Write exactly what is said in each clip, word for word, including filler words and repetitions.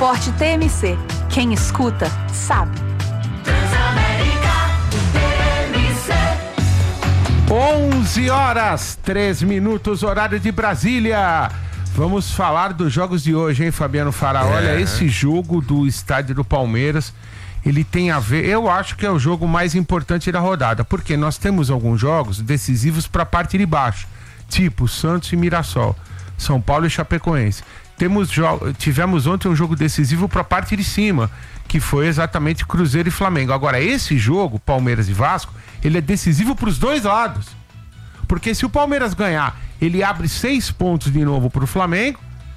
Esporte T M C. Quem escuta, sabe. onze horas, três minutos, horário de Brasília. Vamos falar dos jogos de hoje, hein, Fabiano Fará? É. Olha, esse jogo do estádio do Palmeiras, ele tem a ver, eu acho que é o jogo mais importante da rodada, porque nós temos alguns jogos decisivos para a parte de baixo, tipo Santos e Mirassol, São Paulo e Chapecoense. Temos jo- tivemos ontem um jogo decisivo para a parte de cima, que foi exatamente Cruzeiro e Flamengo. Agora, esse jogo, Palmeiras e Vasco, ele é decisivo para os dois lados. Porque se o Palmeiras ganhar, ele abre seis pontos de novo para o Flamengo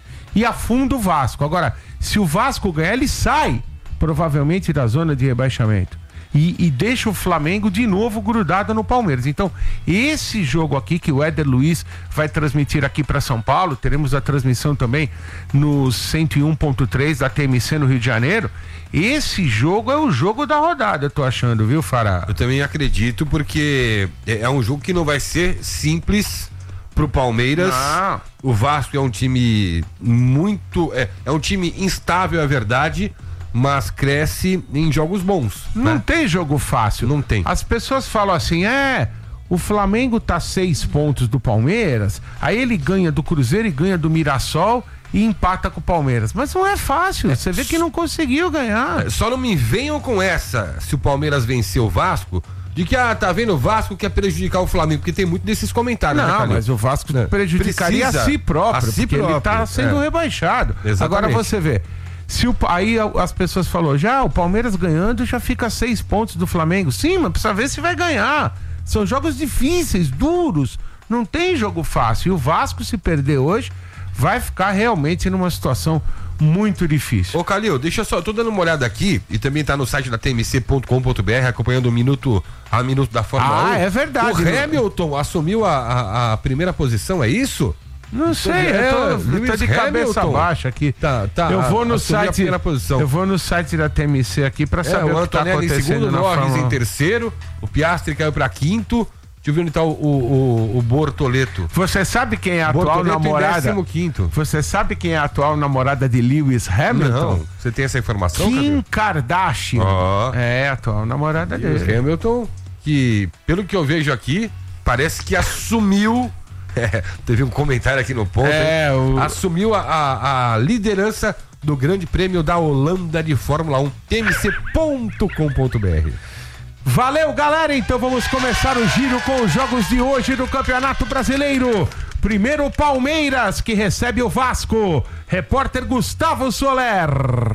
e afunda o Vasco. Agora, se o Vasco ganhar, ele sai provavelmente da zona de rebaixamento e, e deixa o Flamengo de novo grudado no Palmeiras. Então, esse jogo aqui que o Éder Luiz vai transmitir aqui para São Paulo, teremos a transmissão também no cento e um ponto três da T M C no Rio de Janeiro. Esse jogo é o jogo da rodada, eu tô achando, viu, Fará? Eu também acredito, porque é um jogo que não vai ser simples pro Palmeiras. Não. O Vasco é um time muito... É, é um time instável, é verdade, mas cresce em jogos bons. Não né? tem jogo fácil. Não tem. As pessoas falam assim, é... O Flamengo tá seis pontos do Palmeiras, aí ele ganha do Cruzeiro e ganha do Mirassol e empata com o Palmeiras. Mas não é fácil, você vê que não conseguiu ganhar. Só não me venham com essa, se o Palmeiras vencer o Vasco, de que, ah, tá vendo, o Vasco quer prejudicar o Flamengo, porque tem muito desses comentários. Não, né, mas o Vasco prejudicaria Precisa, a si próprio, a si porque próprio, ele tá sendo é. rebaixado. Exatamente. Agora você vê, se o, aí as pessoas falaram, já o Palmeiras ganhando já fica a seis pontos do Flamengo. Sim, mas precisa ver se vai ganhar. São jogos difíceis, duros, não tem jogo fácil. E o Vasco, se perder hoje, vai ficar realmente numa situação muito difícil. Ô, Calil, deixa eu só, tô dando uma olhada aqui e também tá no site da T M C ponto com ponto B R acompanhando o minuto a minuto da Fórmula Ah, um. é verdade. O Hamilton assumiu a, a, a primeira posição, é isso? Não sei, É, eu tô, Lewis tô de cabeça Hamilton. baixa aqui. Tá, tá, eu vou no assumiu a site, primeira posição. eu vou no site da T M C aqui pra É, saber o o que tá Antonelli em acontecendo segundo, na Norris Fórmula um. em terceiro, o Piastri caiu pra quinto. Deixa eu ver onde tá o, o, o, o Bortoleto. Você sabe quem é a atual Bortoleto namorada? em décimo quinto. Você sabe quem é a atual namorada de Lewis Hamilton? Não, você tem essa informação, Kim Camilo? Kardashian. Ó. É, a atual namorada Lewis dele. Hamilton, que pelo que eu vejo aqui, parece que assumiu. É, teve um comentário aqui no ponto. É, o... Assumiu a, a, a liderança do Grande Prêmio da Holanda de Fórmula um. T M C ponto com ponto B R. Valeu, galera! Então vamos começar o giro com os jogos de hoje do Campeonato Brasileiro. Primeiro o Palmeiras, que recebe o Vasco. Repórter Gustavo Soler.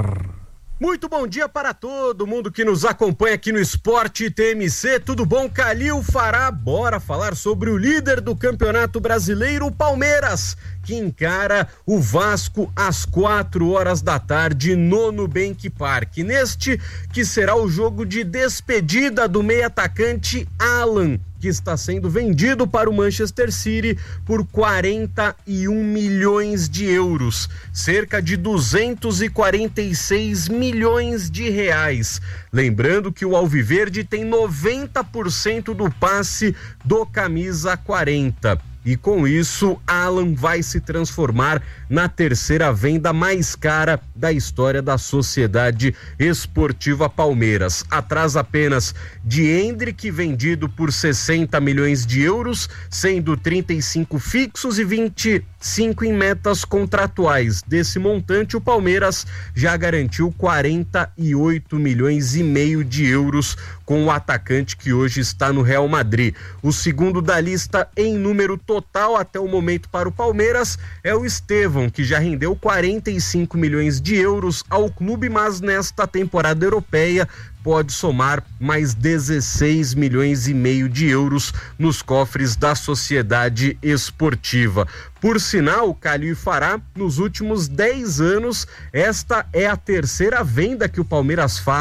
Muito bom dia para todo mundo que nos acompanha aqui no Esporte T M C. Tudo bom? Calil Fará, bora falar sobre o líder do Campeonato Brasileiro, o Palmeiras, que encara o Vasco às quatro horas da tarde no Nubank Park. Neste que será o jogo de despedida do meio-atacante Alan, que está sendo vendido para o Manchester City por quarenta e um milhões de euros, cerca de duzentos e quarenta e seis milhões de reais. Lembrando que o Alviverde tem noventa por cento do passe do camisa quarenta. E com isso, Alan vai se transformar na terceira venda mais cara da história da Sociedade Esportiva Palmeiras. Atrás apenas de Endrick, vendido por sessenta milhões de euros, sendo trinta e cinco fixos e vinte e cinco em metas contratuais. Desse montante, o Palmeiras já garantiu quarenta e oito milhões e meio de euros com o atacante que hoje está no Real Madrid. O segundo da lista em número total até o momento para o Palmeiras é o Estevão, que já rendeu quarenta e cinco milhões de euros ao clube, mas nesta temporada europeia pode somar mais dezesseis milhões e meio de euros nos cofres da Sociedade Esportiva. Por sinal, Calil Fará, nos últimos dez anos, esta é a terceira venda que o Palmeiras faz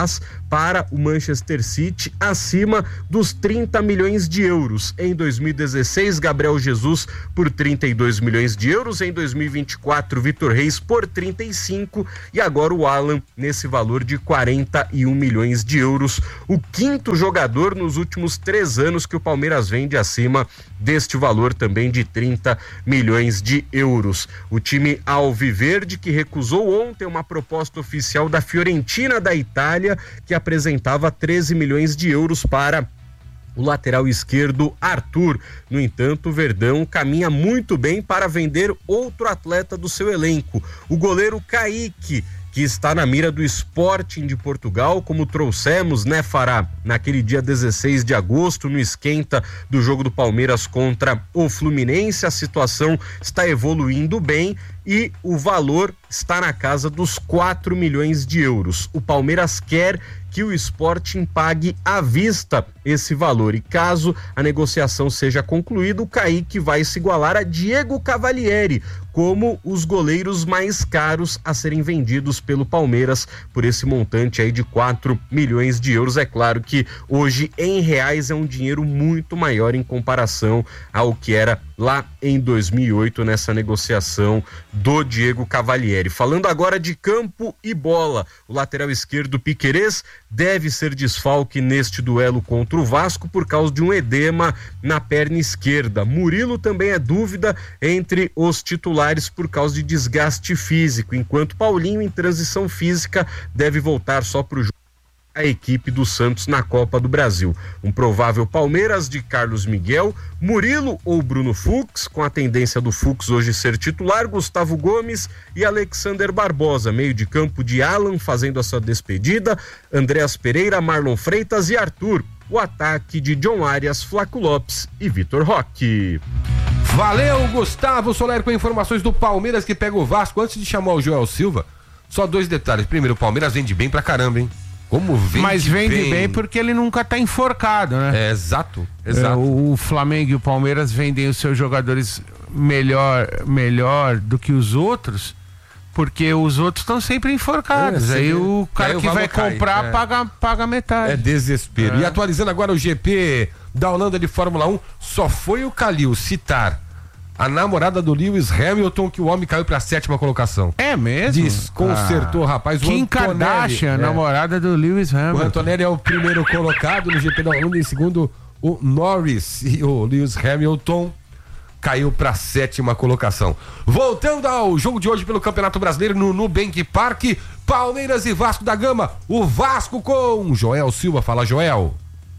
para o Manchester City acima dos trinta milhões de euros. Em dois mil e dezesseis, Gabriel Jesus por trinta e dois milhões de euros, em dois mil e vinte e quatro, Vitor Reis por trinta e cinco e agora o Alan nesse valor de quarenta e um milhões de euros. O quinto jogador nos últimos três anos que o Palmeiras vende acima deste valor também de trinta milhões de euros. O time alviverde, que recusou ontem uma proposta oficial da Fiorentina da Itália, que apresentava treze milhões de euros para o lateral esquerdo Arthur. No entanto, o Verdão caminha muito bem para vender outro atleta do seu elenco, o goleiro Kaique, que está na mira do Sporting de Portugal, como trouxemos, né, Fará, naquele dia dezesseis de agosto, no esquenta do jogo do Palmeiras contra o Fluminense. A situação está evoluindo bem e o valor está na casa dos quatro milhões de euros. O Palmeiras quer que o Sporting pague à vista esse valor e caso a negociação seja concluída, o Kaique vai se igualar a Diego Cavalieri como os goleiros mais caros a serem vendidos pelo Palmeiras por esse montante aí de quatro milhões de euros. É claro que hoje em reais é um dinheiro muito maior em comparação ao que era lá em dois mil e oito nessa negociação do Diego Cavalieri. Falando agora de campo e bola, o lateral esquerdo Piquerez deve ser desfalque neste duelo contra o Vasco por causa de um edema na perna esquerda. Murilo também é dúvida entre os titulares por causa de desgaste físico, enquanto Paulinho, em transição física, deve voltar só para o jogo a equipe do Santos na Copa do Brasil. Um provável Palmeiras de Carlos Miguel, Murilo ou Bruno Fux, com a tendência do Fux hoje ser titular, Gustavo Gomes e Alexander Barbosa. Meio de campo de Alan fazendo a sua despedida, Andréas Pereira, Marlon Freitas e Arthur. O ataque de John Arias, Flaco Lopes e Vitor Roque. Valeu, Gustavo Soler, com informações do Palmeiras que pega o Vasco. Antes de chamar o Joel Silva, só dois detalhes. Primeiro, o Palmeiras vende bem pra caramba, hein? Como vende Mas vende bem. bem porque ele nunca tá enforcado, né? É, exato, exato. É, o, o Flamengo e o Palmeiras vendem os seus jogadores melhor, melhor do que os outros, porque os outros estão sempre enforcados. É, aí o cara aí que vai comprar cai, é. paga, paga metade. É desespero. É. E atualizando agora o G P da Holanda de Fórmula um, só foi o Calil citar a namorada do Lewis Hamilton que o homem caiu pra sétima colocação. É mesmo? Desconcertou, ah, rapaz. Kim Kardashian, é. namorada do Lewis Hamilton. O Antonelli é o primeiro colocado no G P da Holanda, em segundo o Norris, e o Lewis Hamilton caiu pra sétima colocação. Voltando ao jogo de hoje pelo Campeonato Brasileiro no Nubank Park, Palmeiras e Vasco da Gama. O Vasco com Joel Silva. Fala, Joel.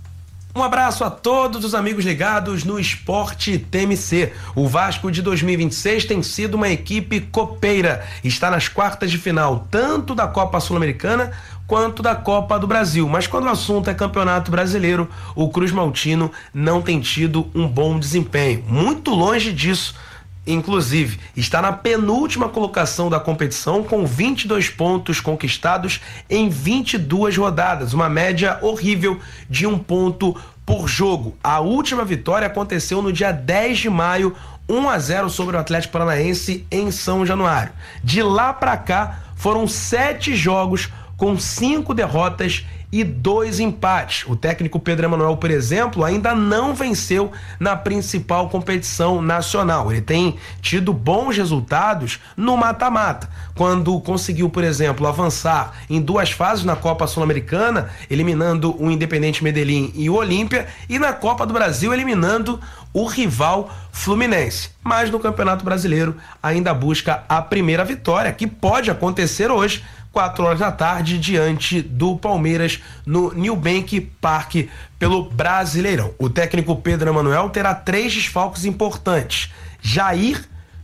Um abraço a todos os amigos ligados no Esporte T M C. O Vasco de dois mil e vinte e seis tem sido uma equipe copeira. Está nas quartas de final, tanto da Copa Sul-Americana quanto da Copa do Brasil. Mas quando o assunto é Campeonato Brasileiro, o Cruz Maltino não tem tido um bom desempenho. Muito longe disso. Inclusive, está na penúltima colocação da competição com vinte e dois pontos conquistados em vinte e duas rodadas, uma média horrível de um ponto por jogo. A última vitória aconteceu no dia dez de maio, um a zero sobre o Atlético Paranaense em São Januário. De lá para cá, foram sete jogos com cinco derrotas e dois empates. O técnico Pedro Emanuel, por exemplo, ainda não venceu na principal competição nacional. Ele tem tido bons resultados no mata-mata, quando conseguiu, por exemplo, avançar em duas fases na Copa Sul-Americana, eliminando o Independente Medellín e o Olímpia, e na Copa do Brasil, eliminando o rival Fluminense. Mas no Campeonato Brasileiro ainda busca a primeira vitória, que pode acontecer hoje, quatro horas da tarde, diante do Palmeiras no Nubank Park pelo Brasileirão. O técnico Pedro Emanuel terá três desfalques importantes: Jair,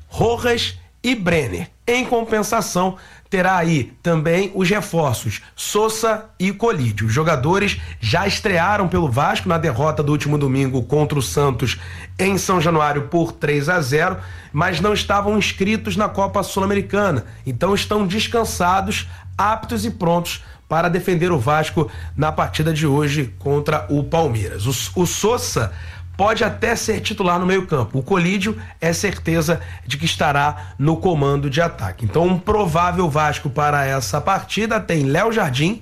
Rojas e Brenner. Em compensação, terá aí também os reforços Sousa e Colídio. Os jogadores já estrearam pelo Vasco na derrota do último domingo contra o Santos em São Januário por três a zero, mas não estavam inscritos na Copa Sul-Americana, então estão descansados, aptos e prontos para defender o Vasco na partida de hoje contra o Palmeiras. O, o Sousa pode até ser titular no meio-campo. O Colídio é certeza de que estará no comando de ataque. Então, um provável Vasco para essa partida tem Léo Jardim,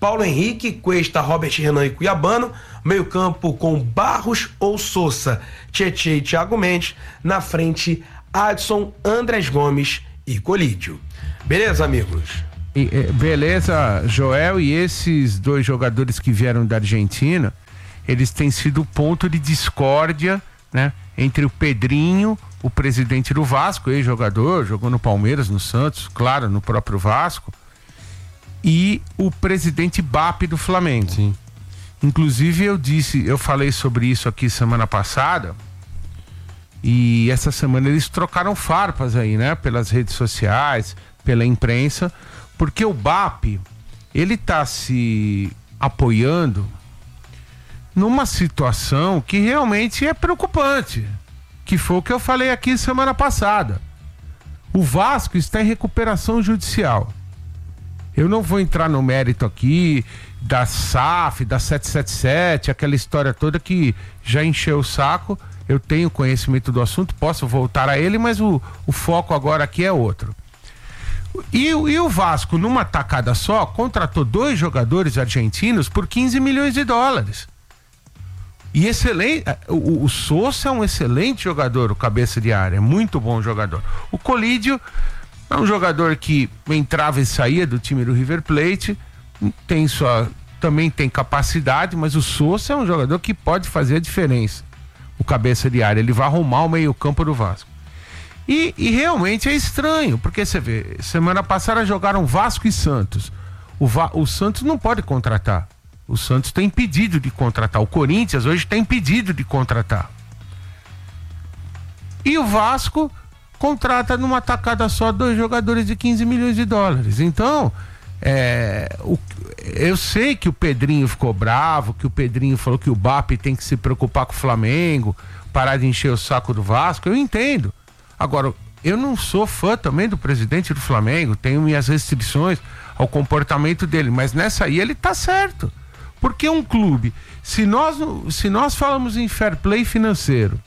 Paulo Henrique, Cuesta, Robert Renan e Cuiabano, meio campo com Barros ou Sousa, Tietê e Thiago Mendes, na frente Adson, Andrés Gomes e Colídio. Beleza, amigos? E, beleza, Joel, e esses dois jogadores que vieram da Argentina, eles têm sido ponto de discórdia, né, entre o Pedrinho, o presidente do Vasco, ex-jogador, jogou no Palmeiras, no Santos, claro, no próprio Vasco, e o presidente B A P do Flamengo. Sim. Inclusive eu disse, eu falei sobre isso aqui semana passada, e essa semana eles trocaram farpas aí, né, pelas redes sociais, pela imprensa, porque o B A P, ele tá se apoiando numa situação que realmente é preocupante, que foi o que eu falei aqui semana passada. O Vasco está em recuperação judicial. Eu não vou entrar no mérito aqui da S A F, da sete sete sete, aquela história toda que já encheu o saco. Eu tenho conhecimento do assunto, posso voltar a ele, mas o, o foco agora aqui é outro. E, e o Vasco, numa tacada só, contratou dois jogadores argentinos por quinze milhões de dólares. E excelente, o, o Sousa é um excelente jogador, o cabeça de área, é muito bom jogador. O Colídio é um jogador que entrava e saía do time do River Plate, tem sua, também tem capacidade, mas o Sousa é um jogador que pode fazer a diferença. O cabeça de área, ele vai arrumar o meio-campo do Vasco. E, e realmente é estranho, porque você vê, semana passada jogaram Vasco e Santos. O, Va, o Santos não pode contratar. O Santos tem pedido de contratar. O Corinthians hoje tem pedido de contratar. E o Vasco contrata numa tacada só dois jogadores de quinze milhões de dólares. Então, é, o, eu sei que o Pedrinho ficou bravo, que o Pedrinho falou que o B A P tem que se preocupar com o Flamengo, parar de encher o saco do Vasco. Eu entendo. Agora, eu não sou fã também do presidente do Flamengo, tenho minhas restrições ao comportamento dele, mas nessa aí ele tá certo. Porque um clube, se nós, se nós falamos em fair play financeiro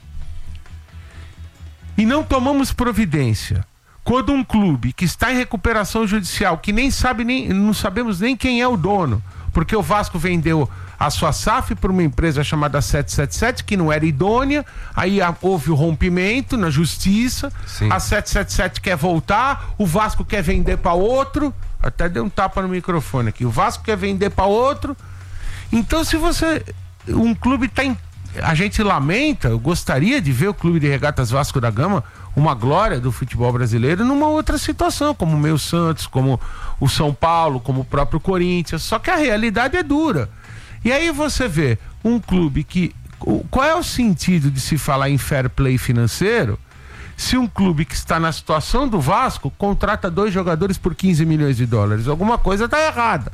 e não tomamos providência, quando um clube que está em recuperação judicial, que nem sabe, nem, não sabemos nem quem é o dono, porque o Vasco vendeu a sua S A F para uma empresa chamada sete sete sete, que não era idônea, aí houve o rompimento na justiça. Sim. A sete sete sete quer voltar, o Vasco quer vender para outro, até deu um tapa no microfone aqui, o Vasco quer vender para outro. Então, se você, um clube tá em, a gente lamenta, eu gostaria de ver o Clube de Regatas Vasco da Gama, uma glória do futebol brasileiro, numa outra situação, como o meu Santos, como o São Paulo, como o próprio Corinthians, só que a realidade é dura. E aí você vê um clube que, qual é o sentido de se falar em fair play financeiro, se um clube que está na situação do Vasco contrata dois jogadores por quinze milhões de dólares? Alguma coisa está errada.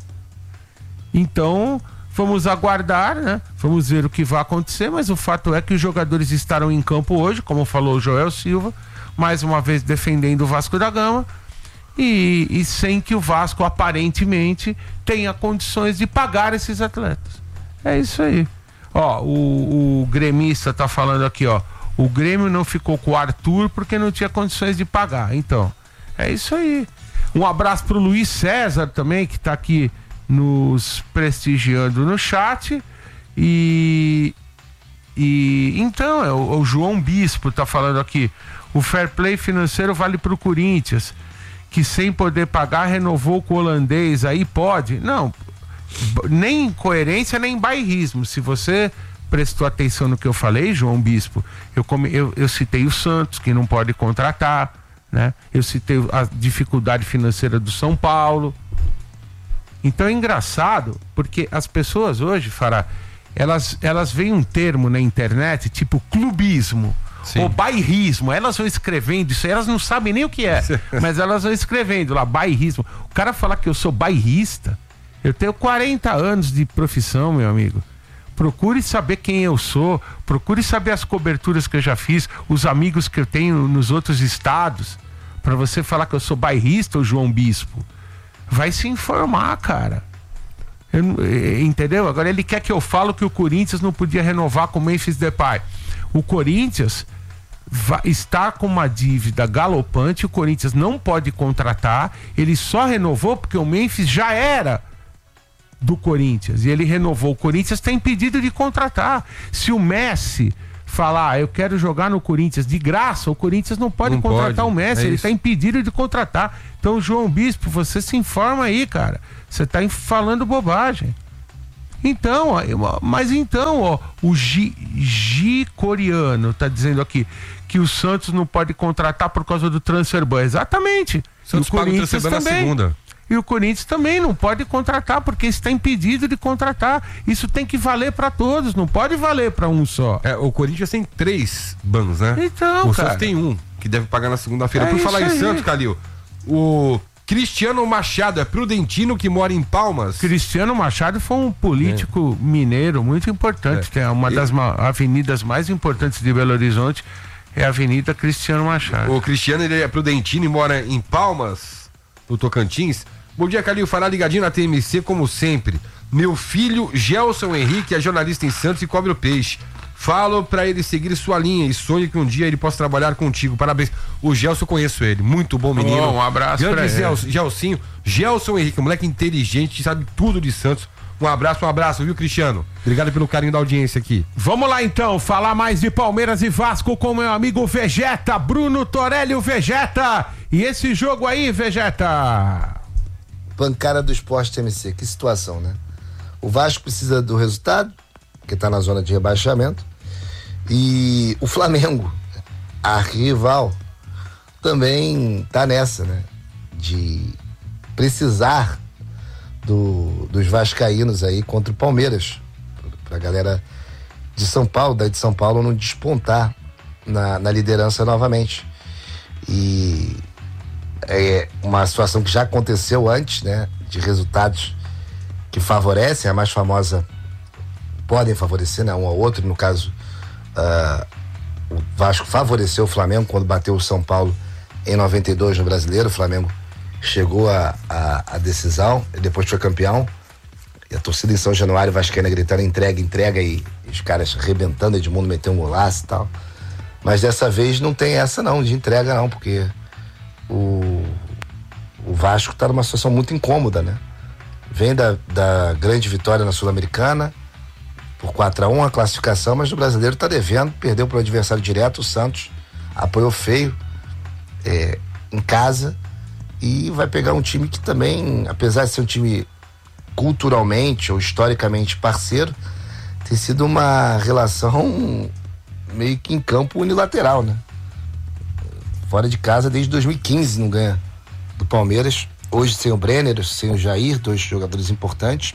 Então, vamos aguardar, né? Vamos ver o que vai acontecer, mas o fato é que os jogadores estarão em campo hoje, como falou o Joel Silva, mais uma vez defendendo o Vasco da Gama, e, e sem que o Vasco aparentemente tenha condições de pagar esses atletas. É isso aí. Ó, o, o gremista tá falando aqui, ó, o Grêmio não ficou com o Arthur porque não tinha condições de pagar. Então, é isso aí. Um abraço pro Luiz César também, que tá aqui nos prestigiando no chat. E e então é o, o João Bispo tá falando aqui, o fair play financeiro vale pro Corinthians, que sem poder pagar renovou com o holandês, aí pode? Não, nem incoerência nem bairrismo. Se você prestou atenção no que eu falei, João Bispo, eu, eu, eu citei o Santos, que não pode contratar, né? Eu citei a dificuldade financeira do São Paulo. Então é engraçado, porque as pessoas hoje, Fará, elas, elas veem um termo na internet, tipo clubismo, sim, ou bairrismo, elas vão escrevendo isso, elas não sabem nem o que é, mas elas vão escrevendo lá, bairrismo. O cara falar que eu sou bairrista, eu tenho quarenta anos de profissão, meu amigo. Procure saber quem eu sou, procure saber as coberturas que eu já fiz, os amigos que eu tenho nos outros estados, para você falar que eu sou bairrista ou João Bispo. Vai se informar, cara. Eu, entendeu? Agora ele quer que eu fale que o Corinthians não podia renovar com o Memphis Depay. O Corinthians vai, está com uma dívida galopante, o Corinthians não pode contratar, ele só renovou porque o Memphis já era do Corinthians e ele renovou o Corinthians, está impedido de contratar. Se o Messi falar, ah, eu quero jogar no Corinthians de graça, o Corinthians não pode não contratar pode. o Messi, é ele está impedido de contratar. Então, João Bispo, você se informa aí, cara. Você está falando bobagem. Então, mas então, ó, o Gi, Gi Coreano tá dizendo aqui que o Santos não pode contratar por causa do transfer ban. Exatamente. Santos e o Corinthians também. Na segunda. E o Corinthians também não pode contratar, porque está impedido de contratar. Isso tem que valer para todos, não pode valer para um só. É, o Corinthians tem três bans, né? Então, o cara. Santos tem um, que deve pagar na segunda-feira. É Por falar em aí. Santos, Calil, o Cristiano Machado é prudentino que mora em Palmas. Cristiano Machado foi um político é. mineiro muito importante, é. que é uma e... das ma- avenidas mais importantes de Belo Horizonte, é a Avenida Cristiano Machado. O Cristiano, ele é prudentino e mora em Palmas, no Tocantins. Bom dia, Calil, fará ligadinho na T M C como sempre. Meu filho Gelson Henrique é jornalista em Santos e cobre o peixe. Falo pra ele seguir sua linha e sonho que um dia ele possa trabalhar contigo. Parabéns. O Gelson, eu conheço ele, muito bom menino. Oh, um abraço Grande pra Gelson, ele. Gelsinho, Gelson Henrique, um moleque inteligente, sabe tudo de Santos. Um abraço, um abraço, viu, Cristiano? Obrigado pelo carinho da audiência aqui. Vamos lá então, falar mais de Palmeiras e Vasco com meu amigo Vegeta, Bruno Torelli, o Vegeta. E esse jogo aí, Vegeta? Pancada do Esporte T M C, que situação, né? O Vasco precisa do resultado, porque tá na zona de rebaixamento, e o Flamengo, a rival, também tá nessa, né? De precisar do, dos vascaínos aí contra o Palmeiras, pra galera de São Paulo, daí de São Paulo, não despontar na, na liderança novamente. E é uma situação que já aconteceu antes, né? De resultados que favorecem, a mais famosa podem favorecer, né? Um ao outro, no caso uh, o Vasco favoreceu o Flamengo quando bateu o São Paulo em noventa e dois no Brasileiro. O Flamengo chegou a, a, a decisão e depois foi campeão, e a torcida em São Januário vascaína gritando entrega, entrega, e, e os caras arrebentando, Edmundo meteu um golaço e tal. Mas dessa vez não tem essa não, de entrega não, porque o, o Vasco tá numa situação muito incômoda, né? Vem da, da grande vitória na Sul-Americana por quatro a um, a classificação, mas no Brasileiro tá devendo, perdeu pro adversário direto, o Santos apoiou feio é, em casa, e vai pegar um time que também, apesar de ser um time culturalmente ou historicamente parceiro, tem sido uma relação meio que em campo unilateral, né? Fora de casa desde dois mil e quinze não ganha do Palmeiras. Hoje sem o Brenner, sem o Jair, dois jogadores importantes,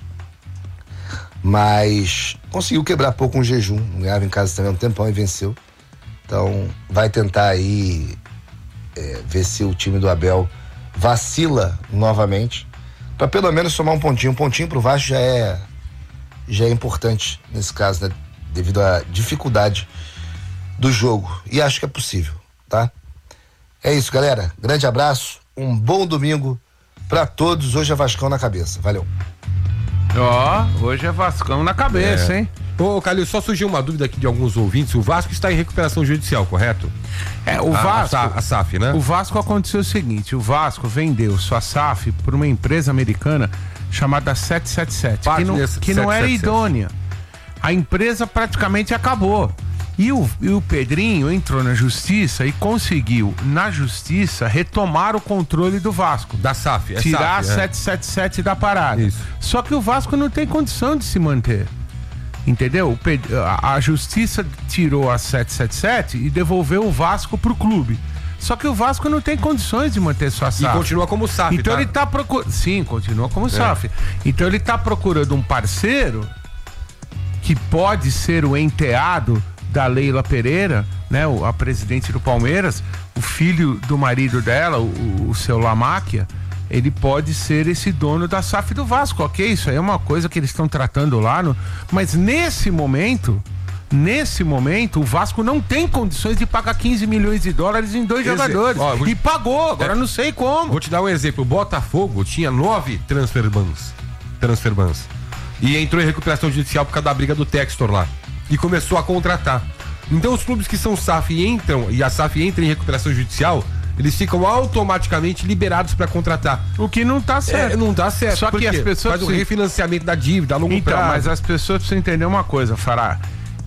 mas conseguiu quebrar pouco um jejum, não ganhava em casa também há um tempão e venceu. Então vai tentar aí é, ver se o time do Abel vacila novamente, para pelo menos somar um pontinho. Um pontinho pro Vasco já é já é importante nesse caso, né? Devido à dificuldade do jogo, e acho que é possível, tá? É isso, galera, grande abraço, um bom domingo pra todos. Hoje é Vascão na cabeça, valeu. Ó, oh, hoje é Vascão na cabeça, é. hein? Ô, Calil, só surgiu uma dúvida aqui de alguns ouvintes. O Vasco está em recuperação judicial, correto? É, o a, Vasco... A, a S A F, né? O Vasco aconteceu o seguinte, o Vasco vendeu sua S A F para uma empresa americana chamada sete sete sete, Parte que, não, que não era idônea. A empresa praticamente acabou. E o, e o Pedrinho entrou na justiça e conseguiu, na justiça, retomar o controle do Vasco. Da S A F. É tirar S A F, a sete sete sete da parada. Isso. Só que o Vasco não tem condição de se manter. Entendeu? A justiça tirou a sete sete sete e devolveu o Vasco pro clube. Só que o Vasco não tem condições de manter sua S A F. E continua como S A F, Então tá? ele tá procurando... Sim, continua como S A F. É. Então ele tá procurando um parceiro que pode ser o enteado da Leila Pereira, né? A presidente do Palmeiras, o filho do marido dela, o, o seu Lamáquia, ele pode ser esse dono da S A F do Vasco, ok? Isso aí é uma coisa que eles estão tratando lá, no... mas nesse momento, nesse momento, o Vasco não tem condições de pagar quinze milhões de dólares em dois Exe... jogadores. Ó, te... E pagou, agora é. não sei como. Vou te dar um exemplo, o Botafogo tinha nove transfer bans, transfer bans, e entrou em recuperação judicial por causa da briga do Textor lá, e começou a contratar. Então os clubes que são S A F e entram, e a S A F entra em recuperação judicial, eles ficam automaticamente liberados para contratar. O que não tá certo. É, não tá certo. Só que as pessoas faz o precisam... refinanciamento da dívida a longo então, prazo. mas as pessoas precisam entender uma coisa, Fará.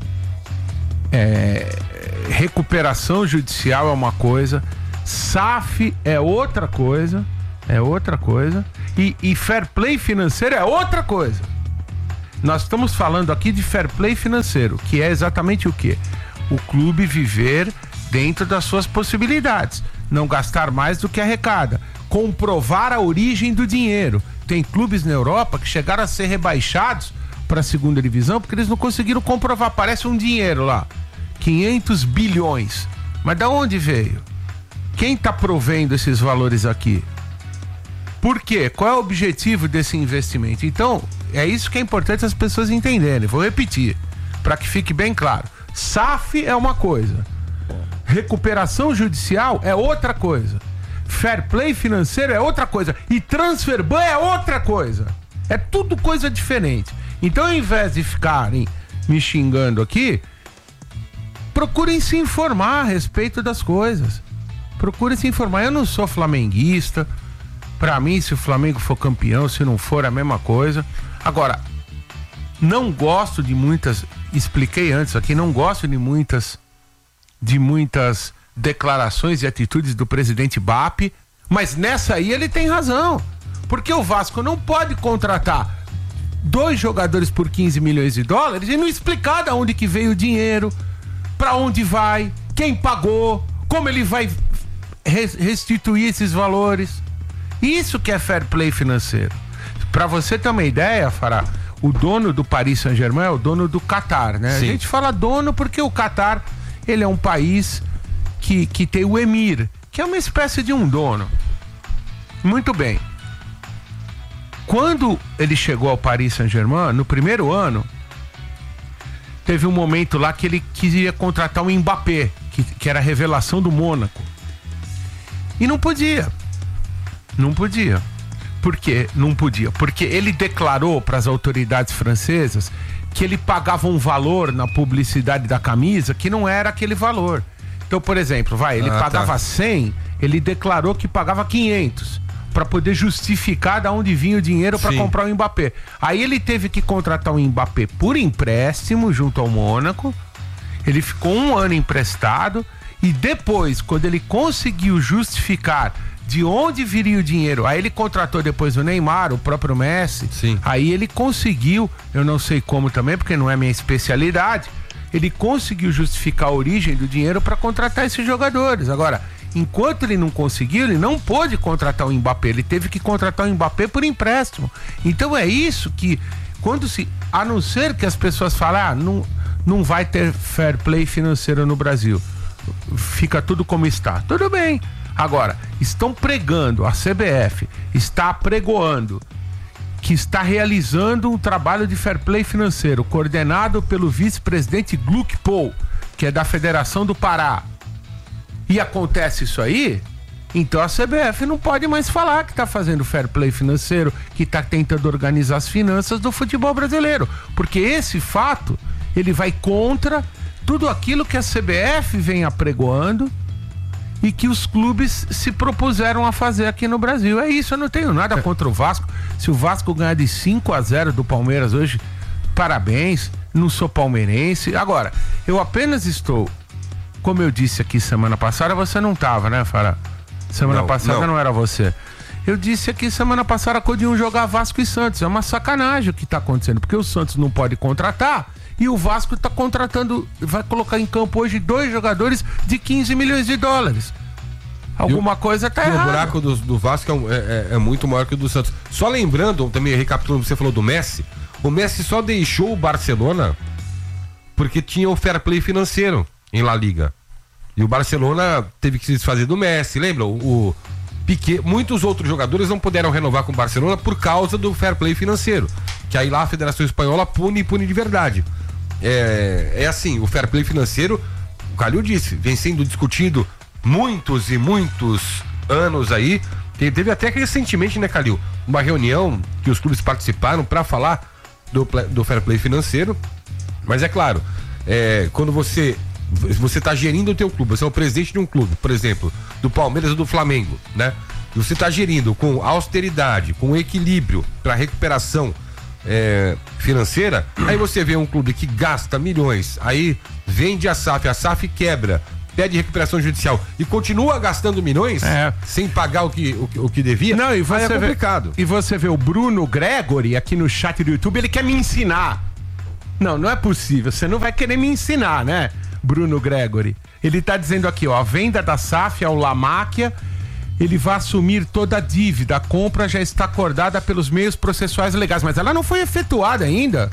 É... Recuperação judicial é uma coisa, S A F é outra coisa, é outra coisa, e, e fair play financeiro é outra coisa. Nós estamos falando aqui de fair play financeiro, que é exatamente o quê? O clube viver dentro das suas possibilidades, não gastar mais do que arrecada, comprovar a origem do dinheiro. Tem clubes na Europa que chegaram a ser rebaixados para a segunda divisão porque eles não conseguiram comprovar. Parece um dinheiro lá, quinhentos bilhões. Mas da onde veio? Quem está provendo esses valores aqui? Por quê? Qual é o objetivo desse investimento? Então, é isso que é importante as pessoas entenderem. Vou repetir, para que fique bem claro. S A F é uma coisa, recuperação judicial é outra coisa, fair play financeiro é outra coisa e transfer ban é outra coisa. É tudo coisa diferente. Então, ao invés de ficarem me xingando aqui, procurem se informar a respeito das coisas. Procurem se informar. Eu não sou flamenguista. Pra mim, se o Flamengo for campeão, se não for, é a mesma coisa. Agora, não gosto de muitas, expliquei antes aqui, não gosto de muitas, de muitas declarações e atitudes do presidente B A P, mas nessa aí ele tem razão. Porque o Vasco não pode contratar dois jogadores por quinze milhões de dólares e não explicar de onde que veio o dinheiro, pra onde vai, quem pagou, como ele vai restituir esses valores. Isso que é fair play financeiro. Pra você ter uma ideia, Fará, o dono do Paris Saint-Germain é o dono do Qatar, né? Sim. A gente fala dono porque o Qatar, ele é um país que, que tem o Emir, que é uma espécie de um dono. Muito bem. Quando ele chegou ao Paris Saint-Germain, no primeiro ano, teve um momento lá que ele queria contratar o Mbappé, que, que era a revelação do Mônaco. E não podia. Não podia. Por quê? Não podia. Porque ele declarou para as autoridades francesas que ele pagava um valor na publicidade da camisa que não era aquele valor. Então, por exemplo, vai, ele ah, pagava tá. cem, ele declarou que pagava quinhentos para poder justificar de onde vinha o dinheiro para comprar o Mbappé. Aí ele teve que contratar o Mbappé por empréstimo junto ao Mônaco. Ele ficou um ano emprestado e depois, quando ele conseguiu justificar de onde viria o dinheiro, aí ele contratou depois o Neymar, o próprio Messi. Sim. Aí ele conseguiu, eu não sei como também, porque não é minha especialidade, ele conseguiu justificar a origem do dinheiro para contratar esses jogadores. Agora, enquanto ele não conseguiu, ele não pôde contratar o Mbappé, ele teve que contratar o Mbappé por empréstimo. Então é isso que, quando se, a não ser que as pessoas falem, ah, não, não vai ter fair play financeiro no Brasil, fica tudo como está, tudo bem. Agora, estão pregando, a C B F está pregoando que está realizando um trabalho de fair play financeiro coordenado pelo vice-presidente Gluck Paul, que é da Federação do Pará. E acontece isso aí, então a C B F não pode mais falar que está fazendo fair play financeiro, que está tentando organizar as finanças do futebol brasileiro, porque esse fato, ele vai contra tudo aquilo que a C B F vem apregoando e que os clubes se propuseram a fazer aqui no Brasil. É isso, eu não tenho nada contra o Vasco. Se o Vasco ganhar de cinco a zero do Palmeiras hoje, parabéns, não sou palmeirense. Agora, eu apenas estou, como eu disse aqui semana passada, você não tava, né, Fará? Semana não, passada não. não era você. Eu disse aqui semana passada que podiam jogar Vasco e Santos. É uma sacanagem o que tá acontecendo, porque o Santos não pode contratar e o Vasco tá contratando, vai colocar em campo hoje dois jogadores de quinze milhões de dólares. Alguma o, coisa tá errada. O buraco do, do Vasco é, é, é muito maior que o do Santos. Só lembrando, também recapitulando, você falou do Messi, o Messi só deixou o Barcelona porque tinha o fair play financeiro em La Liga. E o Barcelona teve que se desfazer do Messi, lembra? O, o Piqué, muitos outros jogadores não puderam renovar com o Barcelona por causa do fair play financeiro, que aí lá a Federação Espanhola pune e pune de verdade. É, é assim, o fair play financeiro, o Calil disse, vem sendo discutido muitos e muitos anos aí. Teve até recentemente, né, Calil, uma reunião que os clubes participaram para falar do, do fair play financeiro. Mas é claro, é, quando você você está gerindo o teu clube, você é o presidente de um clube, por exemplo, do Palmeiras ou do Flamengo, né? Você está gerindo com austeridade, com equilíbrio para recuperação é, financeira, aí você vê um clube que gasta milhões, aí vende a S A F, a S A F quebra, pede recuperação judicial e continua gastando milhões é. sem pagar o que, o, o que devia. Não, e você é complicado. Vê, e você vê o Bruno Gregory aqui no chat do YouTube, ele quer me ensinar. Não, não é possível, você não vai querer me ensinar, né, Bruno Gregory? Ele tá dizendo aqui, ó, a venda da S A F ao Lamáquia, ele vai assumir toda a dívida, a compra já está acordada pelos meios processuais legais, mas ela não foi efetuada ainda.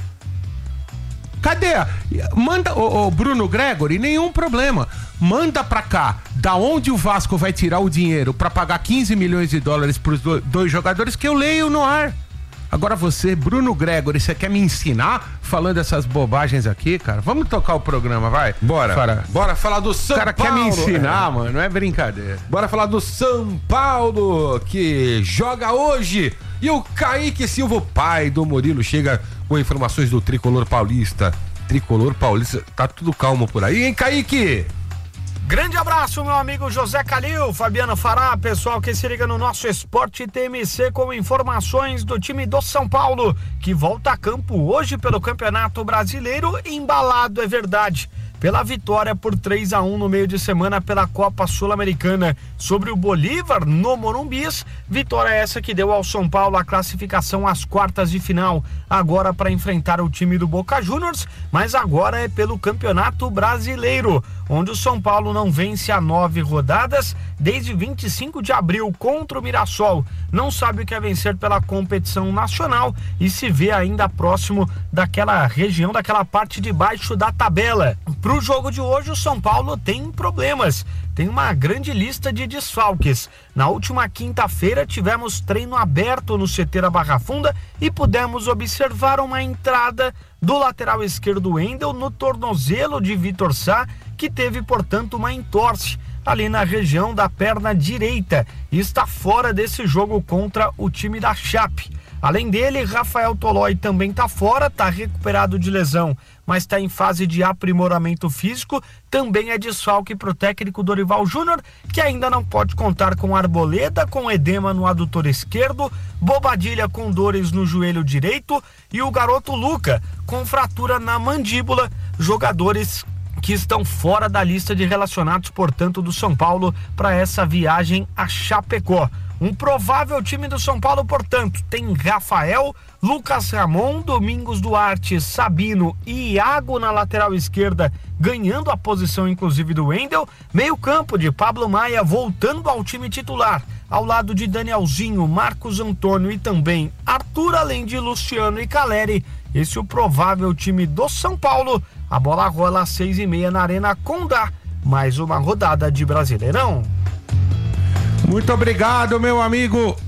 Cadê? Manda, ô, ô Bruno Gregory, nenhum problema. Manda pra cá, da onde o Vasco vai tirar o dinheiro pra pagar quinze milhões de dólares pros do, dois jogadores que eu leio no ar. Agora você, Bruno Gregory, você quer me ensinar falando essas bobagens aqui, cara? Vamos tocar o programa, vai? Bora. Para. Bora falar do São Paulo. O cara quer me ensinar, é. mano, não é brincadeira. Bora falar do São Paulo, que joga hoje. E o Kaique Silva, o pai do Murilo, chega com informações do Tricolor Paulista. Tricolor Paulista, tá tudo calmo por aí, hein, Kaique? Grande abraço, meu amigo José Calil, Fabiano Fará, pessoal que se liga no nosso Esporte T M C com informações do time do São Paulo, que volta a campo hoje pelo Campeonato Brasileiro, embalado, é verdade, pela vitória por três a um no meio de semana pela Copa Sul-Americana sobre o Bolívar no Morumbis. Vitória essa que deu ao São Paulo a classificação às quartas de final, agora para enfrentar o time do Boca Juniors, mas agora é pelo Campeonato Brasileiro, onde o São Paulo não vence há nove rodadas desde vinte e cinco de abril contra o Mirassol. Não sabe o que é vencer pela competição nacional e se vê ainda próximo daquela região, daquela parte de baixo da tabela. Para o jogo de hoje, o São Paulo tem problemas, tem uma grande lista de desfalques. Na última quinta-feira tivemos treino aberto no C T da Barra Funda e pudemos observar uma entrada do lateral esquerdo Wendel no tornozelo de Vitor Sá, que teve, portanto, uma entorse ali na região da perna direita e está fora desse jogo contra o time da Chape. Além dele, Rafael Tolói também está fora, está recuperado de lesão, mas está em fase de aprimoramento físico. Também é desfalque para o técnico Dorival Júnior, que ainda não pode contar com Arboleda, com edema no adutor esquerdo, Bobadilha com dores no joelho direito e o garoto Luca com fratura na mandíbula, jogadores que estão fora da lista de relacionados, portanto, do São Paulo para essa viagem a Chapecó. Um provável time do São Paulo, portanto, tem Rafael, Lucas Ramon, Domingos Duarte, Sabino e Iago na lateral esquerda, ganhando a posição inclusive do Wendel. Meio campo de Pablo Maia voltando ao time titular, ao lado de Danielzinho, Marcos Antônio e também Arthur, além de Luciano e Caleri. Esse é o provável time do São Paulo. A bola rola às seis e meia na Arena Condá. Mais uma rodada de Brasileirão. Muito obrigado, meu amigo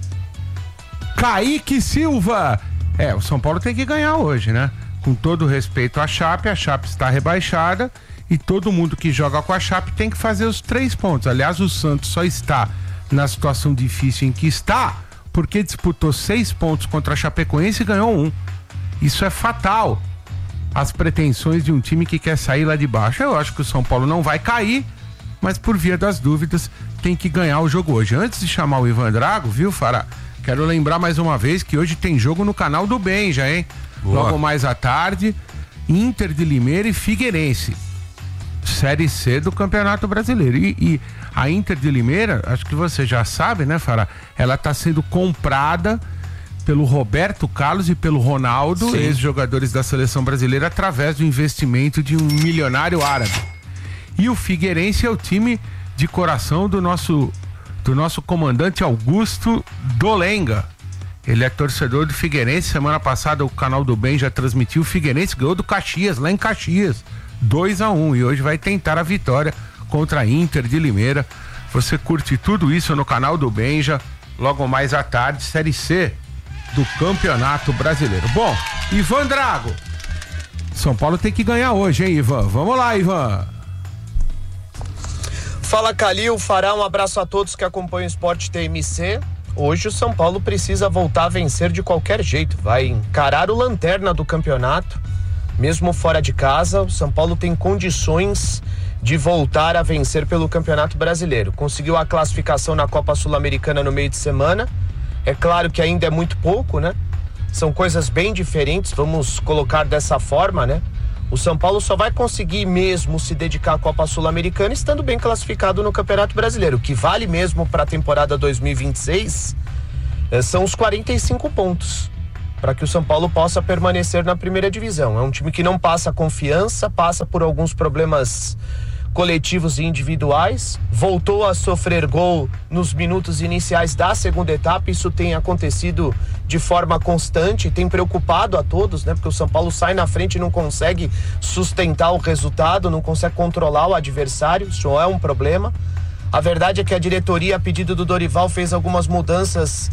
Kaique Silva. É, o São Paulo tem que ganhar hoje, né? Com todo respeito à Chape, a Chape está rebaixada e todo mundo que joga com a Chape tem que fazer os três pontos. Aliás, o Santos só está na situação difícil em que está porque disputou seis pontos contra a Chapecoense e ganhou um. Isso é fatal às pretensões de um time que quer sair lá de baixo. Eu acho que o São Paulo não vai cair, mas por via das dúvidas tem que ganhar o jogo hoje. Antes de chamar o Ivan Drago, viu, Fará? Quero lembrar mais uma vez que hoje tem jogo no canal do Benja, hein? Boa. Logo mais à tarde, Inter de Limeira e Figueirense. Série C do Campeonato Brasileiro. E, e a Inter de Limeira, acho que você já sabe, né, Fará? Ela está sendo comprada pelo Roberto Carlos e pelo Ronaldo, Sim. ex-jogadores da Seleção Brasileira, através do investimento de um milionário árabe. E o Figueirense é o time de coração do nosso, do nosso comandante Augusto Dolenga. Ele é torcedor do Figueirense. Semana passada o canal do Bem já transmitiu. O Figueirense ganhou do Caxias, lá em Caxias, dois a um, e hoje vai tentar a vitória contra a Inter de Limeira. Você curte tudo isso no canal do Benja, logo mais à tarde, Série C do Campeonato Brasileiro. Bom, Ivan Drago, São Paulo tem que ganhar hoje, hein, Ivan? Vamos lá, Ivan. Fala, Calil, Fará, um abraço a todos que acompanham o Esporte T M C. Hoje o São Paulo precisa voltar a vencer de qualquer jeito, vai encarar o lanterna do campeonato, mesmo fora de casa. O São Paulo tem condições de voltar a vencer pelo Campeonato Brasileiro. Conseguiu a classificação na Copa Sul-Americana no meio de semana. É claro que ainda é muito pouco, né? São coisas bem diferentes, vamos colocar dessa forma, né? O São Paulo só vai conseguir mesmo se dedicar à Copa Sul-Americana estando bem classificado no Campeonato Brasileiro. O que vale mesmo para a temporada dois mil e vinte e seis eh, são os quarenta e cinco pontos, para que o São Paulo possa permanecer na primeira divisão. É um time que não passa confiança, passa por alguns problemas coletivos e individuais, voltou a sofrer gol nos minutos iniciais da segunda etapa. Isso tem acontecido de forma constante, tem preocupado a todos, né? Porque o São Paulo sai na frente e não consegue sustentar o resultado, não consegue controlar o adversário. Isso é um problema. A verdade é que a diretoria, a pedido do Dorival, fez algumas mudanças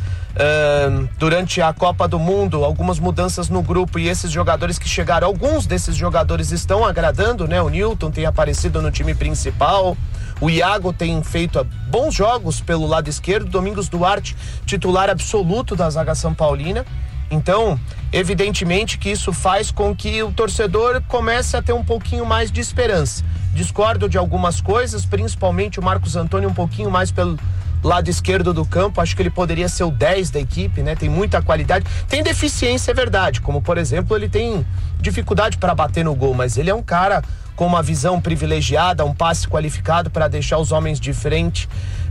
uh, durante a Copa do Mundo, algumas mudanças no grupo, e esses jogadores que chegaram, alguns desses jogadores estão agradando, né? O Newton tem aparecido no time principal, o Iago tem feito bons jogos pelo lado esquerdo, Domingos Duarte, titular absoluto da zaga São Paulina. Então, evidentemente que isso faz com que o torcedor comece a ter um pouquinho mais de esperança. Discordo de algumas coisas, principalmente o Marcos Antônio um pouquinho mais pelo lado esquerdo do campo. Acho que ele poderia ser o dez da equipe, né? Tem muita qualidade. Tem deficiência, é verdade, como por exemplo, ele tem dificuldade para bater no gol, mas ele é um cara com uma visão privilegiada, um passe qualificado para deixar os homens de frente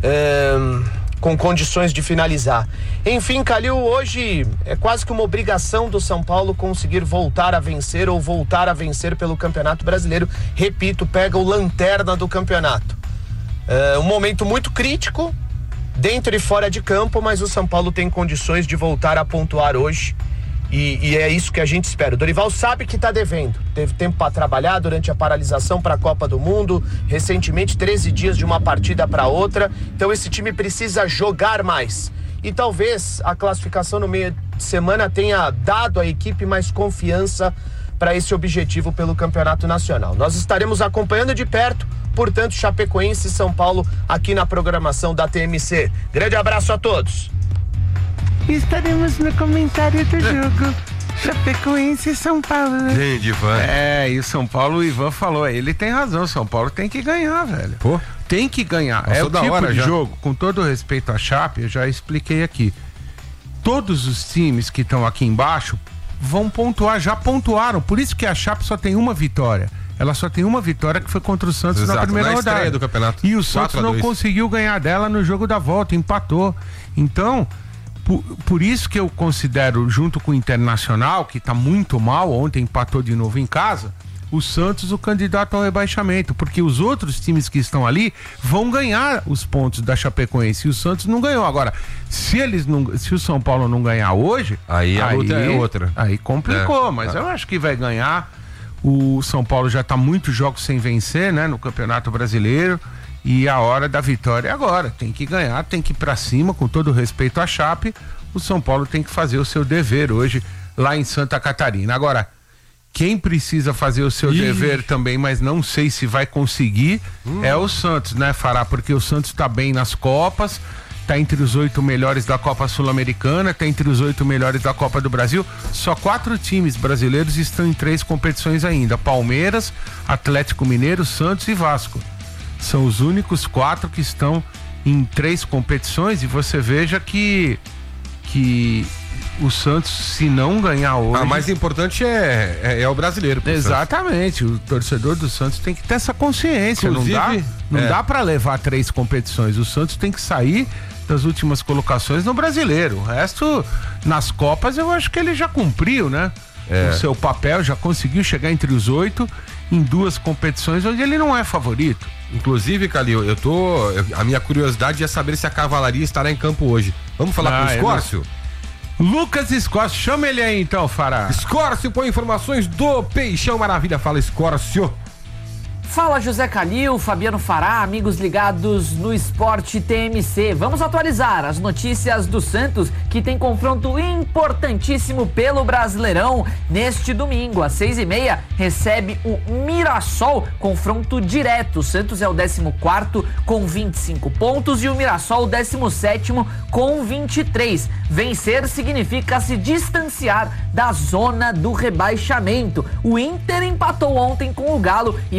hum, com condições de finalizar. Enfim, Calil, hoje é quase que uma obrigação do São Paulo conseguir voltar a vencer ou voltar a vencer pelo Campeonato Brasileiro. Repito, pega o lanterna do campeonato. É um momento muito crítico, dentro e fora de campo, mas o São Paulo tem condições de voltar a pontuar hoje. E, e é isso que a gente espera. O Dorival sabe que está devendo. Teve tempo para trabalhar durante a paralisação para a Copa do Mundo. Recentemente, treze dias de uma partida para outra. Então esse time precisa jogar mais. E talvez a classificação no meio de semana tenha dado à equipe mais confiança para esse objetivo pelo Campeonato Nacional. Nós estaremos acompanhando de perto, portanto, Chapecoense e São Paulo aqui na programação da T M C. Grande abraço a todos. Estaremos no comentário do jogo. Chapecoense e São Paulo. Grande, Ivan. É, e o São Paulo, o Ivan falou, ele tem razão, São Paulo tem que ganhar, velho. Pô. Tem que ganhar. Passou é o da tipo hora de já. jogo, com todo respeito à Chape, eu já expliquei aqui. Todos os times que estão aqui embaixo vão pontuar, já pontuaram. Por isso que a Chape só tem uma vitória. Ela só tem uma vitória, que foi contra o Santos. Exato, na primeira na rodada estreia do campeonato. E o Santos não conseguiu ganhar dela no jogo da volta, empatou. Então, por, por isso que eu considero, junto com o Internacional, que tá muito mal, ontem empatou de novo em casa, o Santos o candidato ao rebaixamento, porque os outros times que estão ali vão ganhar os pontos da Chapecoense, e o Santos não ganhou. Agora, se eles não, se o São Paulo não ganhar hoje, aí a aí, luta é outra. Aí complicou, é. mas é. eu acho que vai ganhar. O São Paulo já tá muitos jogos sem vencer, né, no Campeonato Brasileiro, e a hora da vitória é agora. Tem que ganhar, tem que ir pra cima, com todo respeito à Chape. O São Paulo tem que fazer o seu dever hoje lá em Santa Catarina. Agora, quem precisa fazer o seu Ih. dever também, mas não sei se vai conseguir, hum. é o Santos, né, Fará? Porque o Santos tá bem nas Copas, tá entre os oito melhores da Copa Sul-Americana, tá entre os oito melhores da Copa do Brasil. Só quatro times brasileiros estão em três competições ainda: Palmeiras, Atlético Mineiro, Santos e Vasco. São os únicos quatro que estão em três competições, e você veja que que o Santos, se não ganhar hoje... A mais importante é, é, é o brasileiro. Exatamente, Santos. O torcedor do Santos tem que ter essa consciência. Inclusive, não dá, não é. dá para levar três competições. O Santos tem que sair das últimas colocações no brasileiro. O resto, nas Copas, eu acho que ele já cumpriu, né? É. O seu papel, já conseguiu chegar entre os oito em duas competições onde ele não é favorito. Inclusive, Calil, eu tô. Eu, a minha curiosidade é saber se a cavalaria estará em campo hoje. Vamos falar ah, com o Escórcio? Lucas Escórcio, chama ele aí então, Fará. Escórcio, põe informações do Peixão Maravilha. Fala, Escórcio. Fala, José Calil, Fabiano Fará, amigos ligados no Esporte T M C. Vamos atualizar as notícias do Santos, que tem confronto importantíssimo pelo Brasileirão. Neste domingo, às seis e meia, recebe o Mirassol, confronto direto. O Santos é o décimo quarto com vinte e cinco pontos e o Mirassol o décimo sétimo com vinte e três. Vencer significa se distanciar da zona do rebaixamento. O Inter empatou ontem com o Galo e facilitou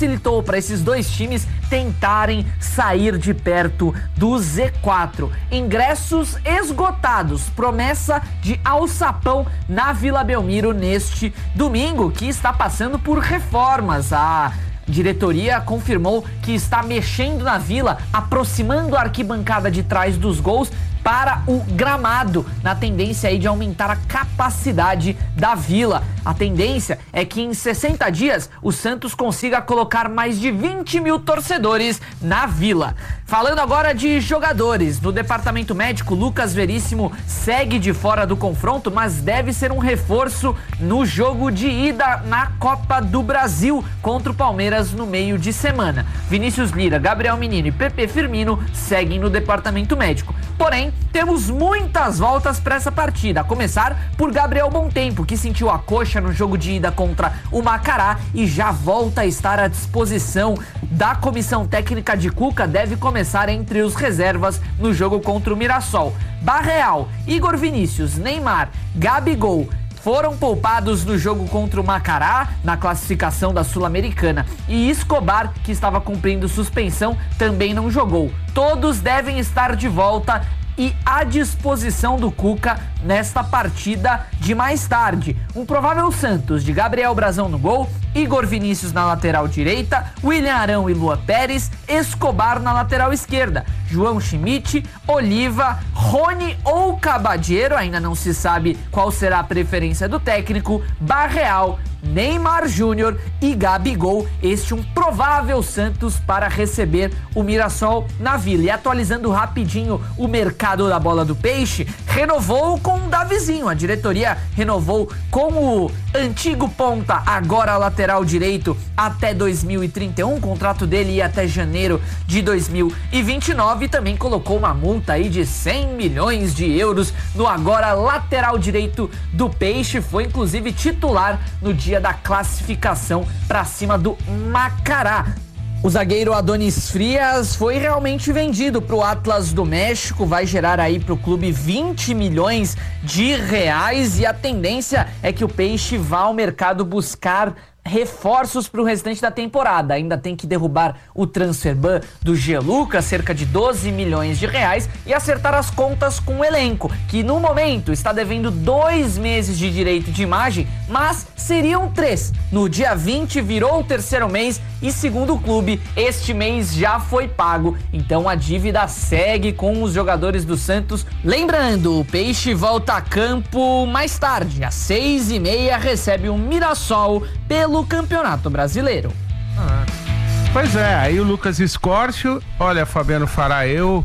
facilitou para esses dois times tentarem sair de perto do Z quatro. Ingressos esgotados, promessa de alçapão na Vila Belmiro neste domingo, que está passando por reformas. A diretoria confirmou que está mexendo na Vila, aproximando a arquibancada de trás dos gols para o gramado, na tendência aí de aumentar a capacidade da Vila. A tendência é que em sessenta dias o Santos consiga colocar mais de vinte mil torcedores na Vila. Falando agora de jogadores, no departamento médico, Lucas Veríssimo segue de fora do confronto, mas deve ser um reforço no jogo de ida na Copa do Brasil contra o Palmeiras no meio de semana. Vinícius Lira, Gabriel Menino e Pepe Firmino seguem no departamento médico. Porém, temos muitas voltas para essa partida, a começar por Gabriel Bontempo, que sentiu a coxa no jogo de ida contra o Macará e já volta a estar à disposição da comissão técnica de Cuca, deve começar entre os reservas no jogo contra o Mirassol. Barreal, Igor Vinícius, Neymar, Gabigol foram poupados no jogo contra o Macará, na classificação da Sul-Americana, e Escobar, que estava cumprindo suspensão, também não jogou. Todos devem estar de volta e à disposição do Cuca nesta partida de mais tarde. Um provável Santos de Gabriel Brazão no gol, Igor Vinícius na lateral direita, William Arão e Lua Pérez, Escobar na lateral esquerda, João Schmidt, Oliva, Rony ou Cabadiero, ainda não se sabe qual será a preferência do técnico, Barreal, Neymar Júnior e Gabigol, este um provável Santos para receber o Mirassol na Vila. E atualizando rapidinho o mercado da bola do peixe, renovou com o Davizinho, a diretoria renovou com o antigo ponta, agora lateral direito, até dois mil e trinta e um, o contrato dele ia até janeiro de dois mil e vinte e nove, e também colocou uma multa aí de cem milhões de euros no agora lateral direito do Peixe, foi inclusive titular no dia da classificação para cima do Macará. O zagueiro Adonis Frias foi realmente vendido para o Atlas do México, vai gerar aí para o clube vinte milhões de reais, e a tendência é que o Peixe vá ao mercado buscar reforços para o restante da temporada. Ainda tem que derrubar o transfer ban do Geluca, cerca de doze milhões de reais, e acertar as contas com o elenco, que no momento está devendo dois meses de direito de imagem, mas seriam três. No dia vinte virou o terceiro mês e, segundo o clube, este mês já foi pago. Então a dívida segue com os jogadores do Santos. Lembrando, o Peixe volta a campo mais tarde, às seis e meia, recebe o Mirassol pelo Campeonato Brasileiro. Ah, pois é, aí o Lucas Escórcio, olha, Fabiano Fará, eu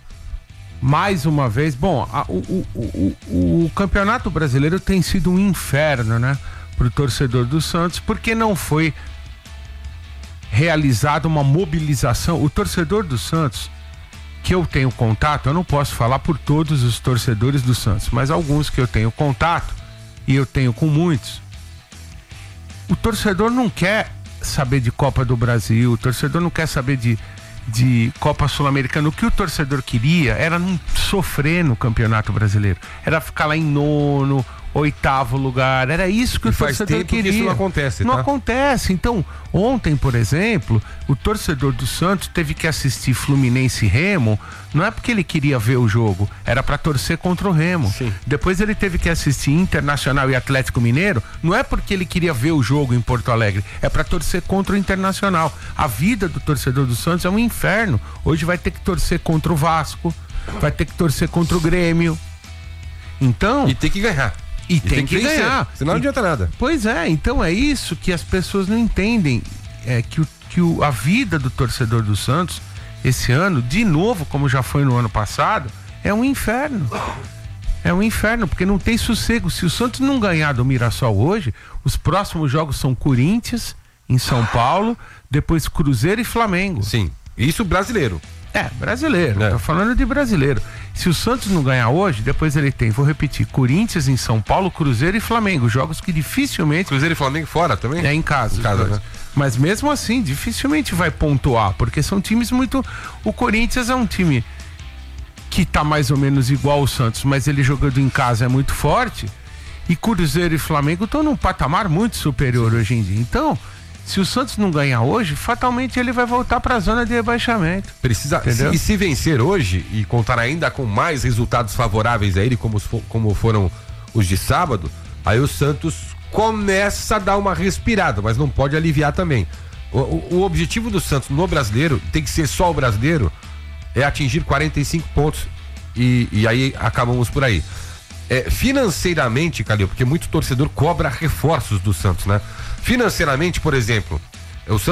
mais uma vez, bom, a, o, o, o, o, o Campeonato Brasileiro tem sido um inferno, né, pro torcedor do Santos, porque não foi realizada uma mobilização. O torcedor do Santos, que eu tenho contato, eu não posso falar por todos os torcedores do Santos, mas alguns que eu tenho contato, e eu tenho com muitos, o torcedor não quer saber de Copa do Brasil, o torcedor não quer saber de, de Copa Sul-Americana. O que o torcedor queria era não sofrer no Campeonato Brasileiro, era ficar lá em nono, oitavo lugar, era isso que e o torcedor queria. Que isso não acontece, Não tá? acontece. Então, ontem, por exemplo, o torcedor do Santos teve que assistir Fluminense e Remo, não é porque ele queria ver o jogo, era para torcer contra o Remo. Sim. Depois ele teve que assistir Internacional e Atlético Mineiro, não é porque ele queria ver o jogo em Porto Alegre, é para torcer contra o Internacional. A vida do torcedor do Santos é um inferno. Hoje vai ter que torcer contra o Vasco, vai ter que torcer contra o Grêmio. Então... E tem que ganhar. E, e tem, tem que, que ganhar. Senão não adianta nada. Pois é, então é isso que as pessoas não entendem, é que, o, que o, a vida do torcedor do Santos esse ano, de novo, como já foi no ano passado, é um inferno. É um inferno, porque não tem sossego. Se o Santos não ganhar do Mirassol hoje, os próximos jogos são Corinthians, em São Paulo, depois Cruzeiro e Flamengo. Sim, isso brasileiro. É, brasileiro, é. Tô falando de brasileiro. Se o Santos não ganhar hoje, depois ele tem, vou repetir, Corinthians em São Paulo, Cruzeiro e Flamengo, jogos que dificilmente... Cruzeiro e Flamengo fora também? É, em casa. Em casa, né? Mas mesmo assim, dificilmente vai pontuar, porque são times muito... O Corinthians é um time que tá mais ou menos igual ao Santos, mas ele jogando em casa é muito forte, e Cruzeiro e Flamengo estão num patamar muito superior hoje em dia. Então, Se o Santos não ganhar hoje, fatalmente ele vai voltar para a zona de rebaixamento. Precisa, se, e se vencer hoje e contar ainda com mais resultados favoráveis a ele, como, como foram os de sábado, aí o Santos começa a dar uma respirada, mas não pode aliviar também. O, o, o objetivo do Santos no brasileiro, tem que ser só o brasileiro, é atingir quarenta e cinco pontos e, e aí acabamos por aí. É, financeiramente, Calil, porque muito torcedor cobra reforços do Santos, né? Financeiramente, por exemplo, o Santos